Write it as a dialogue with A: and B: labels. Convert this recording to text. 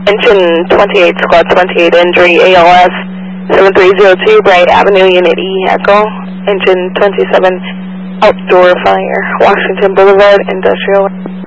A: Engine 28, Squad 28, injury, ALS 7302, Bright Avenue, Unit E, Echo. Engine 27, outdoor fire, Washington Boulevard, Industrial.